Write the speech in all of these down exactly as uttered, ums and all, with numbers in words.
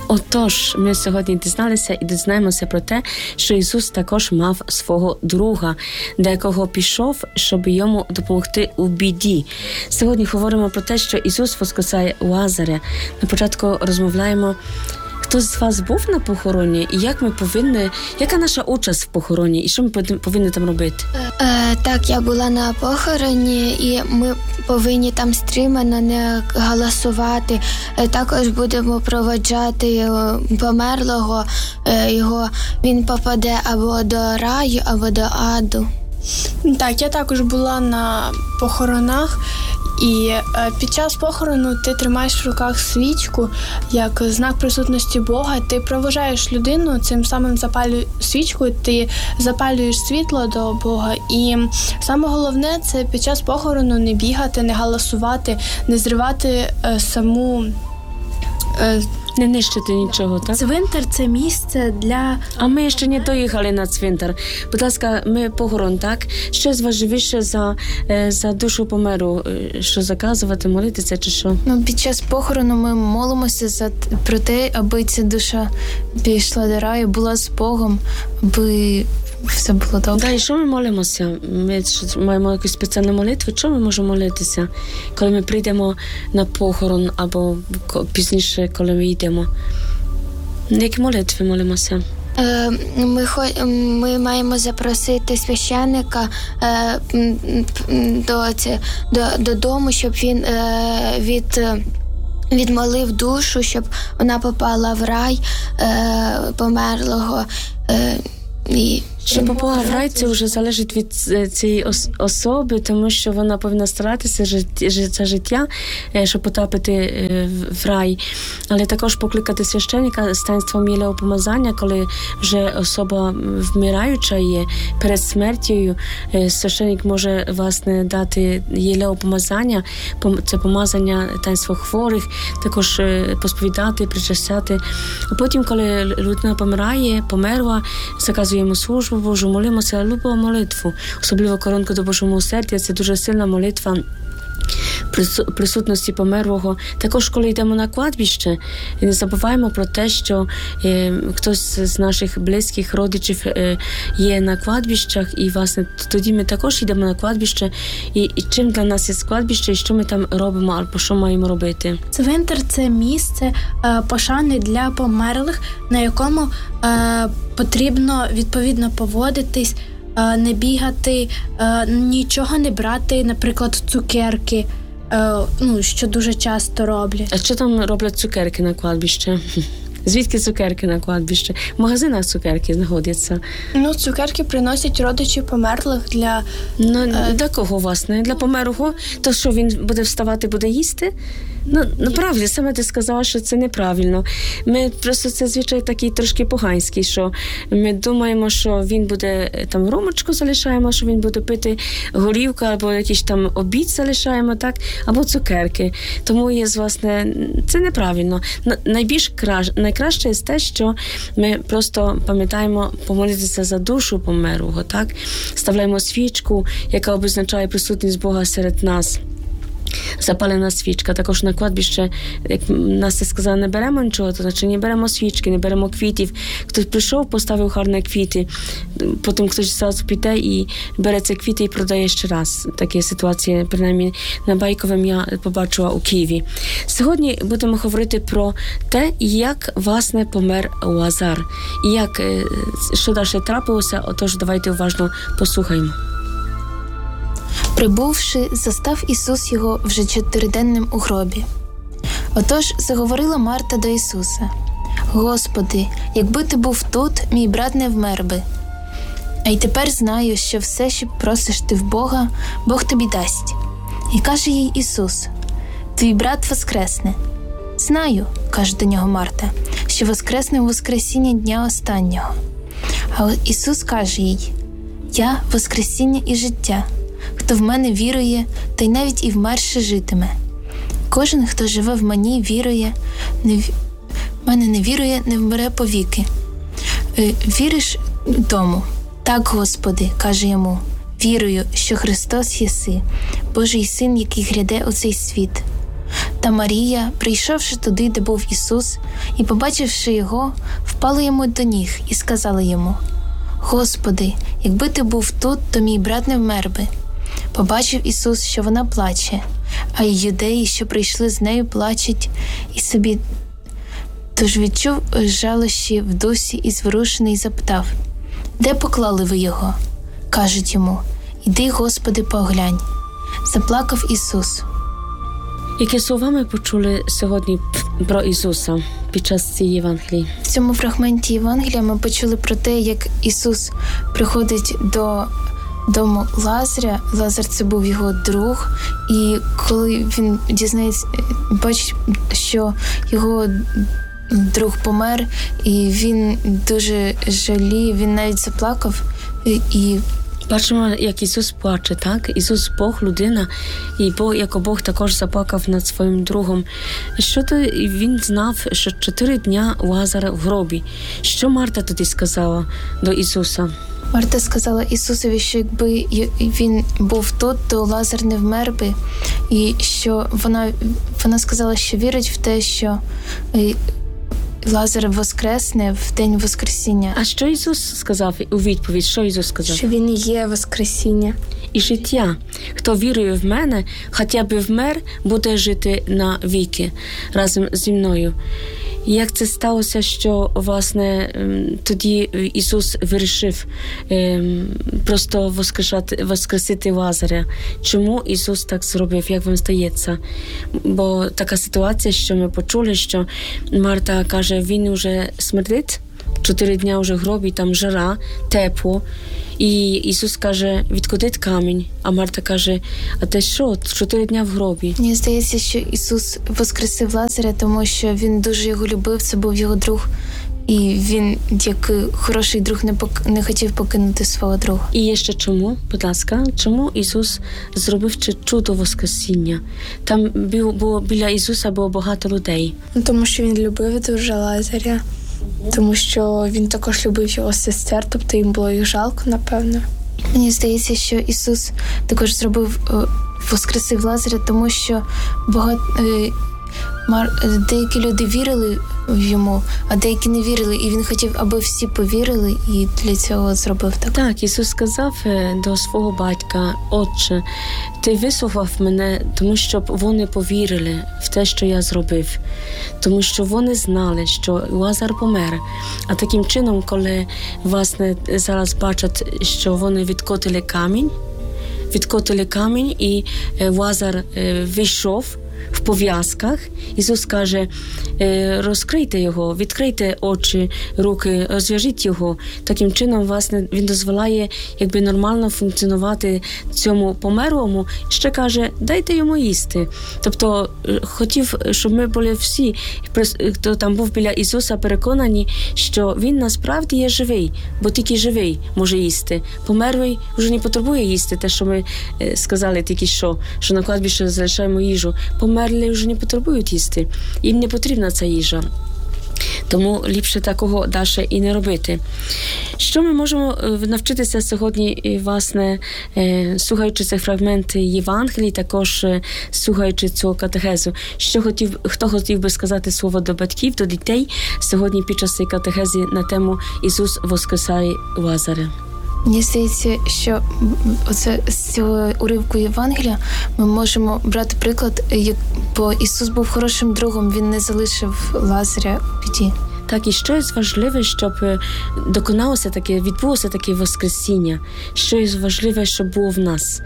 Отож, ми сьогодні дізналися і дізнаємося про те, що Ісус також мав свого друга, до якого пішов, щоб йому допомогти у біді. Сьогодні говоримо про те, що Ісус воскресає Лазаря. На початку розмовляємо, хто з вас був на похороні і як ми повинні, яка наша участь в похороні і що ми повинні там робити? Е, так, я була на похороні і ми повинні там стримано не голосувати. Е, також будемо проводжати його померлого, е, його він попаде або до раю, або до аду. Так, я також була на похоронах. І під час похорону ти тримаєш в руках свічку як знак присутності Бога. Ти проважаєш людину, цим самим запалюєш свічку, ти запалюєш світло до Бога. І саме головне – це під час похорону не бігати, не галасувати, не зривати е, саму... Е, Не нищити нічого, так? Цвинтар – це місце для... А ми ще не доїхали на цвинтар. Будь ласка, ми похорон, так? Щось важливіше за, за душу померу? Що заказувати, молитися чи що? Ну, під час похорону ми молимося за, про те, аби ця душа пішла до раю, була з Богом, аби все було добре. Да, і що ми молимося? Ми маємо якусь спеціальну молитву. Чому ми можемо молитися, коли ми прийдемо на похорон або пізніше, коли ми йдемо? Які молитви молимося? Е, ми, ми маємо запросити священника е, до, до, додому, щоб він е, від... відмолив душу, щоб вона попала в рай е, померлого. Е, і Щоб попала в рай, це вже залежить від цієї особи, тому що вона повинна старатися за життя, щоб потрапити в рай. Але також покликати священника з таїнством єлеопомазання, коли вже особа вмираюча є перед смертю, священник може, власне, дати єлеопомазання, це помазання таїнства хворих, також посповідати, причастяти. А потім, коли людина помирає, померла, заказуємо службу Божу, молимося, любимо молитву. Особливо коронку до Божого милосердя, це дуже сильна молитва присутності померлого. Також, коли йдемо на кладбище, не забуваємо про те, що е, хтось з наших близьких родичів е, є на кладбищах, і, власне, тоді ми також йдемо на кладбище, і, і чим для нас є кладбище, і що ми там робимо, або що маємо робити. Цвинтар – це місце е, пошани для померлих, на якому е, потрібно відповідно поводитись, е, не бігати, е, нічого не брати, наприклад, цукерки, ну, що дуже часто роблять. А що там роблять цукерки на кладбище? Звідки цукерки на кладбище? В магазинах цукерки знаходяться. Ну, цукерки приносять родичі померлих для... Ну, е... для кого, власне? Для померлого? То що, він буде вставати, буде їсти? Ну, направді, саме ти сказала, що це неправильно. Ми просто, це звичай такий трошки поганський, що ми думаємо, що він буде, там, ромочку залишаємо, що він буде пити горівку, або якийсь там обід залишаємо, так, або цукерки. Тому є, власне, це неправильно. Найбільш кращ, найкраще є те, що ми просто пам'ятаємо помолитися за душу померлого, так, ставляємо свічку, яка обозначає присутність Бога серед нас. Запалена свічка. Також на кладбище, як Настя сказала, не беремо нічого, то значить не беремо свічки, не беремо квітів. Хтось прийшов, поставив гарні квіти, потім хтось зразу піде і бере ці квіти і продає ще раз. Такі ситуації, принаймні, на Байковому я побачила у Києві. Сьогодні будемо говорити про те, як, власне, помер Лазар. І як, що далі трапилося, отож давайте уважно послухаємо. Прибувши, застав Ісус його вже чотириденним у гробі. Отож заговорила Марта до Ісуса: «Господи, якби ти був тут, мій брат не вмер би. А й тепер знаю, що все, що просиш ти в Бога, Бог тобі дасть». І каже їй Ісус: «Твій брат воскресне». «Знаю», – каже до нього Марта, «що воскресне в воскресіння дня останнього». А Ісус каже їй: «Я – воскресіння і життя. Хто в мене вірує, той навіть і вмерше житиме. Кожен, хто живе в мені, вірує, не в мене не вірує, не вмре повіки. Е, віриш тому?» «Так, Господи», – каже йому, «вірую, що Христос єси, Божий Син, який гряде у цей світ». Та Марія, прийшовши туди, де був Ісус, і побачивши його, впала йому до ніг і сказала йому: «Господи, якби ти був тут, то мій брат не вмер би». Побачив Ісус, що вона плаче, а й юдеї, що прийшли з нею, плачуть і собі. Тож відчув жалощі в дусі і зворушений запитав: «Де поклали ви його?» Кажуть йому: «Іди, Господи, поглянь». Заплакав Ісус. Які слова ми почули сьогодні про Ісуса під час цієї Євангелії? В цьому фрагменті Євангелія ми почули про те, як Ісус приходить до дому Лазаря. Лазар – це був його друг, і коли він дізнається, бачить, що його друг помер, і він дуже жаліє, він навіть заплакав, і Бачимо, як Ісус плаче, так? Ісус Бог, людина, і Бог, як Бог також заплакав над своїм другом. Що то він знав, що чотири дня Лазара в гробі. Що Марта тоді сказала до Ісуса? Марта сказала Ісусові, що якби він був тут, то Лазар не вмер би, і що вона, вона сказала, що вірить в те, що Лазар воскресне в день Воскресіння. А що Ісус сказав у відповідь? Що Ісус сказав? Що Він є Воскресіння. І життя. Хто вірує в мене, хоча б вмер, буде жити на віки разом зі мною. Як це сталося, що, власне, тоді Ісус вирішив просто воскрешати, воскресити Лазаря? Чому Ісус так зробив, як вам здається? Бо така ситуація, що ми почули, що Марта каже, він уже смердить, чотири дня вже в гробі, там жара, тепло. І Ісус каже, відкотить камінь, а Марта каже, а те що, чотири дня в гробі? Мені здається, що Ісус воскресив Лазаря, тому що Він дуже його любив, це був його друг, і Він, як хороший друг, не, пок... не хотів покинути свого друга. І є ще чому, будь ласка, чому Ісус зробив чудо Воскресіння? Там було, біля Ісуса було багато людей. Ну, тому що Він любив дуже Лазаря. Тому що він також любив його сестер, тобто їм було їх жалко, напевно. Мені здається, що Ісус також зробив, воскресив Лазаря, тому що багато, деякі люди вірили в йому, а деякі не вірили, і він хотів, аби всі повірили, і для цього зробив так. Так, Ісус сказав до свого батька: «Отче, ти вислухав мене, тому щоб вони повірили в те, що я зробив». Тому що вони знали, що Лазар помер. А таким чином, коли, власне, зараз бачать, що вони відкотили камінь, відкотили камінь, і Лазар вийшов в пов'язках, Ісус каже, розкрийте його, відкрийте очі, руки, розв'яжіть його. Таким чином, власне, Він дозволяє якби нормально функціонувати цьому померлому, ще каже, дайте йому їсти. Тобто, хотів, щоб ми були всі, хто там був біля Ісуса, переконані, що Він насправді є живий, бо тільки живий може їсти. Померлий вже не потребує їсти, те, що ми сказали тільки що, що на кладбище залишаємо їжу. Померлі вже не потребують їсти. Їм не потрібна ця їжа. Тому ліпше такого далі і не робити. Що ми можемо навчитися сьогодні, власне, слухаючи цей фрагмент Євангелії, також слухаючи цього катехезу? Що хотів, хто хотів би сказати слово до батьків, до дітей сьогодні під час цієї катехези на тему «Ісус воскресає Лазаря»? Мені здається, що оце, з цього уривку Євангелія ми можемо брати приклад, бо Ісус був хорошим другом, Він не залишив Лазаря в біді. Так, і щось важливе, щоб доконалося таке, відбулося таке воскресіння. Щось важливе, щоб було в нас.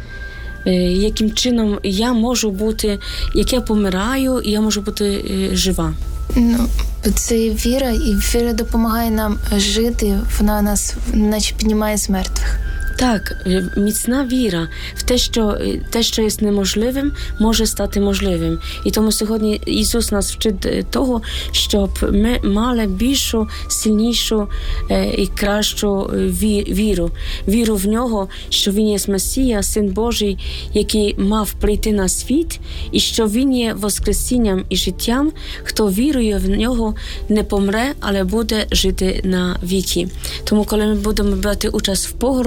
Яким чином я можу бути, як я помираю, і я можу бути жива. Ну, це віра, і віра допомагає нам жити, вона нас наче піднімає з мертвих. Так, міцна віра в те, що те, що є неможливим, може стати можливим. І тому сьогодні Ісус нас вчить того, щоб ми мали більшу, сильнішу і кращу віру. Віру в Нього, що Він є Месія, Син Божий, який мав прийти на світ, і що Він є воскресінням і життям. Хто вірує в Нього, не помре, але буде жити на віки. Тому, коли ми будемо брати участь в похоронах,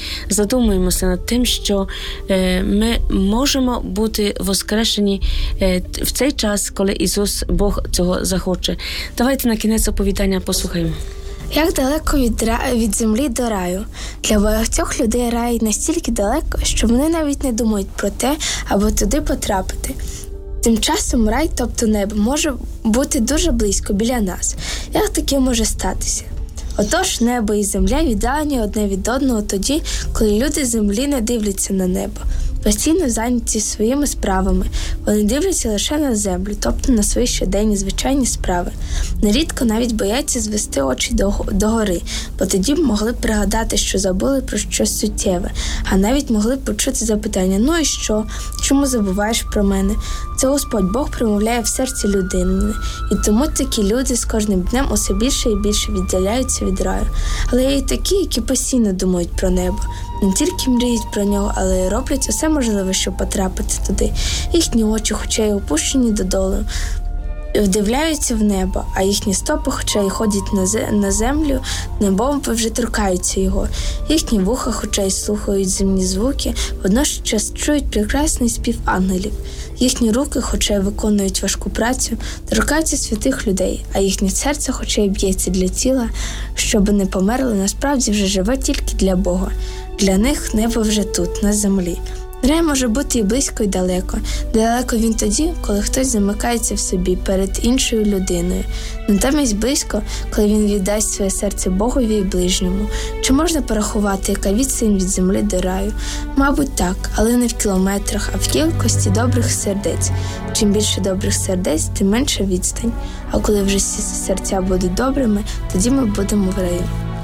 задумуємося над тим, що е, ми можемо бути воскрешені е, в цей час, коли Ісус, Бог цього захоче. Давайте на кінець оповідання послухаємо. Як далеко від, ра... від землі до раю? Для багатьох людей рай настільки далеко, що вони навіть не думають про те, аби туди потрапити. Тим часом рай, тобто небо, може бути дуже близько біля нас. Як таке може статися? Отож, небо і земля віддалені одне від одного тоді, коли люди з землі не дивляться на небо. Постійно зайняті своїми справами. Вони дивляться лише на землю, тобто на свої щоденні звичайні справи. Нерідко навіть бояться звести очі догори, бо тоді б могли б пригадати, що забули про щось суттєве, а навіть могли б почути запитання: «Ну і що? Чому забуваєш про мене?» Це Господь Бог промовляє в серці людини, і тому такі люди з кожним днем усе більше і більше віддаляються від раю. Але є й такі, які постійно думають про небо. Не тільки мріють про нього, але й роблять усе можливе, щоб потрапити туди. Їхні очі, хоча й опущені додолу, вдивляються в небо, а їхні стопи, хоча й ходять на землю, небом вже торкаються його. Їхні вуха, хоча й слухають земні звуки, водночас чують прекрасний спів ангелів. Їхні руки, хоча й виконують важку працю, торкаються святих людей, а їхнє серце, хоча й б'ється для тіла, щоб не померли, насправді вже живе тільки для Бога. Для них небо вже тут, на землі. Рай може бути і близько, і далеко. Далеко він тоді, коли хтось замикається в собі перед іншою людиною. Натомість близько, коли він віддасть своє серце Богові і ближньому. Чи можна порахувати, яка відстань від землі до раю? Мабуть, так, але не в кілометрах, а в кількості добрих сердець. Чим більше добрих сердець, тим менша відстань. А коли вже всі серця будуть добрими, тоді ми будемо в раю.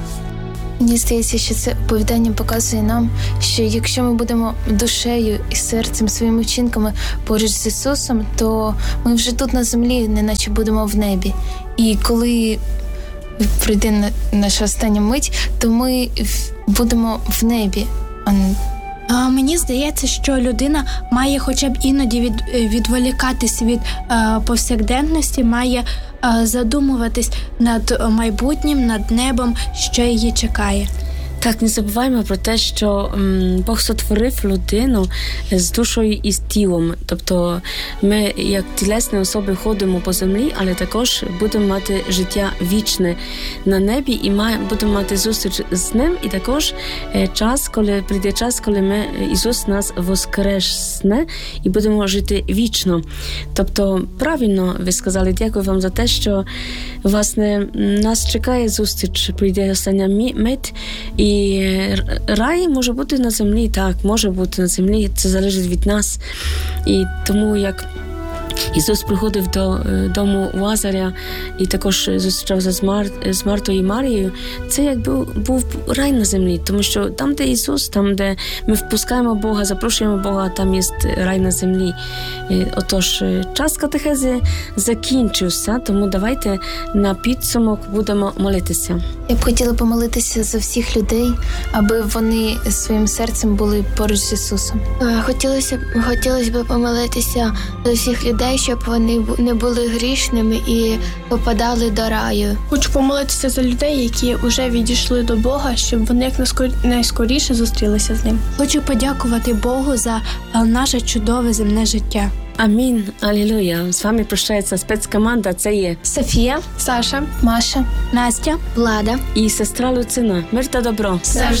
Мені здається, що це оповідання показує нам, що якщо ми будемо душею і серцем, своїми вчинками поруч з Ісусом, то ми вже тут на землі, неначе будемо в небі. І коли прийде наша остання мить, то ми будемо в небі. А мені здається, що людина має хоча б іноді від, відволікатись від е, повсякденності, має е, задумуватись над майбутнім, над небом, що її чекає. Так, не забуваємо про те, що м, Бог сотворив людину з душою і з тілом. Тобто ми, як тілесні особи, ходимо по землі, але також будемо мати життя вічне на небі і має, будемо мати зустріч з ним. І також е, час, коли прийде час, коли ми, Ісус нас воскресне і будемо жити вічно. Тобто, правильно ви сказали, дякую вам за те, що, власне, нас чекає зустріч, прийде остання мить. І рай може бути на землі, так, може бути на землі, це залежить від нас. І тому, як Ісус приходив до дому Лазаря і також зустрічався з, Мар... з Мартою і Марією, це як був, був рай на землі, тому що там, де Ісус, там, де ми впускаємо Бога, запрошуємо Бога, там є рай на землі. Отож, час катехези закінчився, тому давайте на підсумок будемо молитися. Я б хотіла помолитися за всіх людей, аби вони своїм серцем були поруч з Ісусом. Хотілося, хотілося б помолитися за всіх людей, щоб вони не були грішними і попадали до раю. Хочу помолитися за людей, які вже відійшли до Бога, щоб вони якнайскоріше зустрілися з ним. Хочу подякувати Богу за наше чудове земне життя. Амінь, алілуя. З вами прощається спецкоманда, це є Софія, Саша, Маша, Настя, Влада і сестра Люцина. Мир та добро. завжди